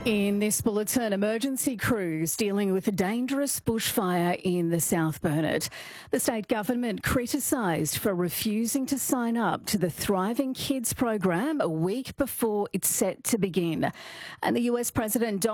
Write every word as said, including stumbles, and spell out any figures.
In this bulletin, emergency crews dealing with a dangerous bushfire in the South Burnett. The state government criticised for refusing to sign up to the Thriving Kids program a week before it's set to begin. And the U S President Donald